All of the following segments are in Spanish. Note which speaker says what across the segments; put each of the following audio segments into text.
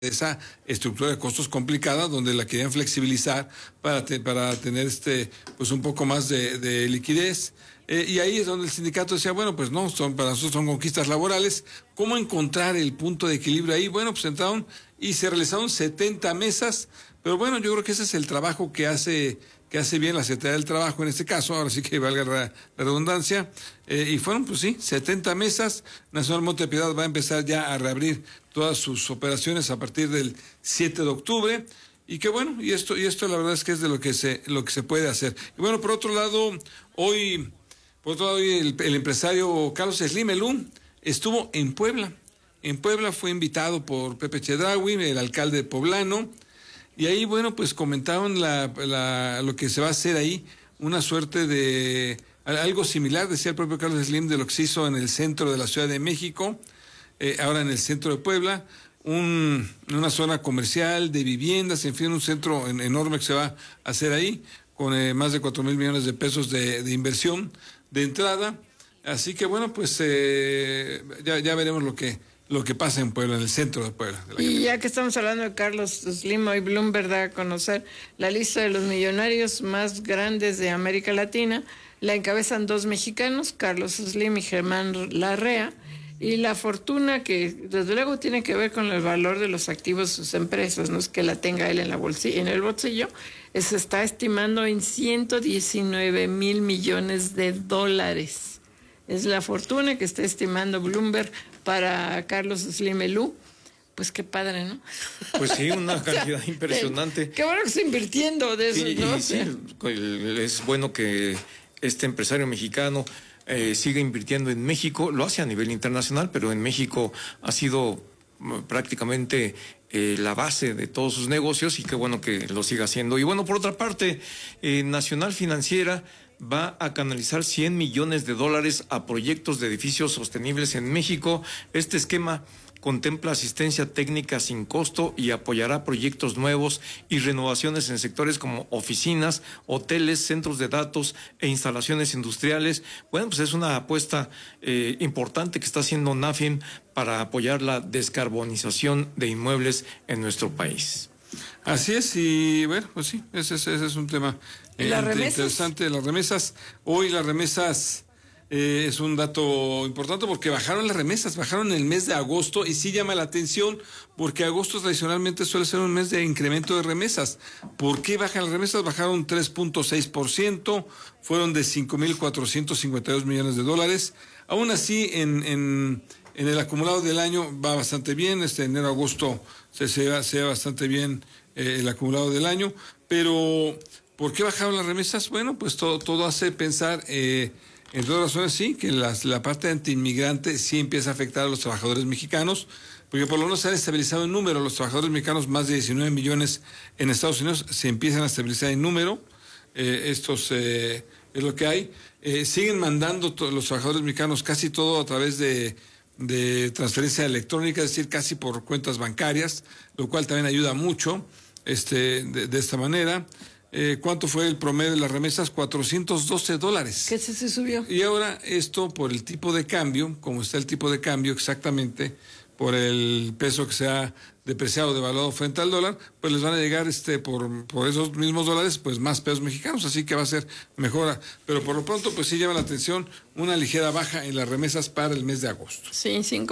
Speaker 1: esa estructura de costos complicada, donde la querían flexibilizar para tener pues un poco más de liquidez. Y ahí es donde el sindicato decía, bueno, pues no, para nosotros son conquistas laborales. ¿Cómo encontrar el punto de equilibrio ahí? Bueno, pues entraron y se realizaron 70 mesas, pero bueno, yo creo que ese es el trabajo que hace bien la Secretaría del Trabajo en este caso, ahora sí que valga la redundancia, y fueron, pues sí, 70 mesas. Nacional Monte de Piedad va a empezar ya a reabrir todas sus operaciones a partir del 7 de octubre, y que bueno, y esto la verdad es que es de lo que se puede hacer. Y bueno, por otro lado, hoy el empresario Carlos Slim Elú estuvo en Puebla. En Puebla fue invitado por Pepe Chedraui, el alcalde poblano, y ahí, bueno, pues comentaron lo que se va a hacer ahí, una suerte de algo similar, decía el propio Carlos Slim, de lo que se hizo en el centro de la Ciudad de México, ahora en el centro de Puebla, una zona comercial de viviendas, en fin, un centro enorme que se va a hacer ahí, con más de 4,000 millones de pesos de inversión de entrada. Así que bueno, pues ya veremos lo que pasa en Puebla, en el centro de Puebla.
Speaker 2: Y ya que estamos hablando de Carlos Slim, hoy Bloomberg da a conocer la lista de los millonarios más grandes de América Latina. La encabezan 2 mexicanos, Carlos Slim y Germán Larrea, y la fortuna, que desde luego tiene que ver con el valor de los activos de sus empresas, no es que la tenga él en el bolsillo, se está estimando en 119,000 millones de dólares. Es la fortuna que está estimando Bloomberg para Carlos Slim Elú. Pues qué padre, ¿no?
Speaker 3: Pues sí, una cantidad impresionante.
Speaker 2: Qué bueno que está invirtiendo de eso, ¿no?
Speaker 3: Sí, es bueno que este empresario mexicano siga invirtiendo en México. Lo hace a nivel internacional, pero en México ha sido prácticamente la base de todos sus negocios, y qué bueno que lo siga haciendo. Y bueno, por otra parte, Nacional Financiera va a canalizar 100 millones de dólares a proyectos de edificios sostenibles en México. Este esquema contempla asistencia técnica sin costo y apoyará proyectos nuevos y renovaciones en sectores como oficinas, hoteles, centros de datos e instalaciones industriales. Bueno, pues es una apuesta importante que está haciendo NAFIN para apoyar la descarbonización de inmuebles en nuestro país.
Speaker 1: Así es, y bueno, pues sí, ese es un tema interesante. Las remesas, hoy las remesas es un dato importante porque bajaron las remesas, bajaron en el mes de agosto, y sí llama la atención porque agosto tradicionalmente suele ser un mes de incremento de remesas. ¿Por qué bajan las remesas? Bajaron 3.6%, fueron de 5,452 millones de dólares. Aún así, en el acumulado del año va bastante bien, enero-agosto se va bastante bien el acumulado del año, pero ¿por qué bajaron las remesas? Bueno, pues todo hace pensar, en todas razones sí, que la parte antiinmigrante sí empieza a afectar a los trabajadores mexicanos, porque por lo menos se han estabilizado en número, los trabajadores mexicanos, más de 19 millones en Estados Unidos, se empiezan a estabilizar en número, es lo que hay. Siguen mandando los trabajadores mexicanos casi todo a través de transferencia electrónica, es decir, casi por cuentas bancarias, lo cual también ayuda mucho, de esta manera. ¿Cuánto fue el promedio de las remesas? $412.
Speaker 2: ¿Qué se subió?
Speaker 1: Y ahora esto por el tipo de cambio, como está el tipo de cambio exactamente, por el peso que se ha depreciado, devaluado frente al dólar, pues les van a llegar por esos mismos dólares, pues más pesos mexicanos, así que va a ser mejora. Pero por lo pronto, pues sí llama la atención una ligera baja en las remesas para el mes de agosto.
Speaker 2: Sí,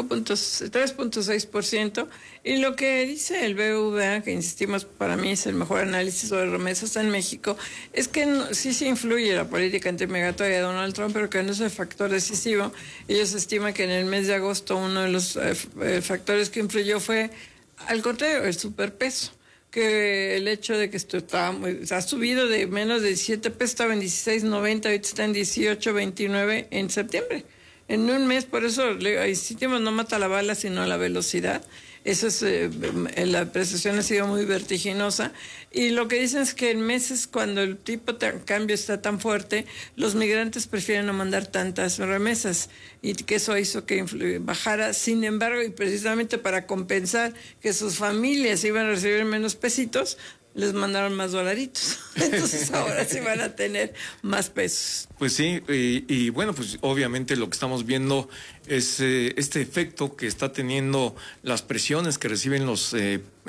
Speaker 2: 3.6%. Y lo que dice el BBVA, que insistimos, para mí es el mejor análisis sobre remesas en México, es que sí se influye la política antimigratoria de Donald Trump, pero que no es el factor decisivo. Ellos estiman que en el mes de agosto uno de los factores que influyó fue, al contrario, el superpeso, que el hecho de que esto ha subido de menos de 17 pesos, estaba en 16.90, ahorita está en 18.29 en septiembre. En un mes, por eso insistimos, no mata la bala, sino la velocidad. Eso es, la apreciación ha sido muy vertiginosa, y lo que dicen es que en meses cuando el tipo de cambio está tan fuerte, los migrantes prefieren no mandar tantas remesas, y que eso hizo que bajara. Sin embargo, y precisamente para compensar que sus familias iban a recibir menos pesitos, les mandaron más dolaritos. Entonces ahora sí van a tener más pesos.
Speaker 3: Pues sí, y bueno, pues obviamente lo que estamos viendo es este efecto que está teniendo las presiones que reciben los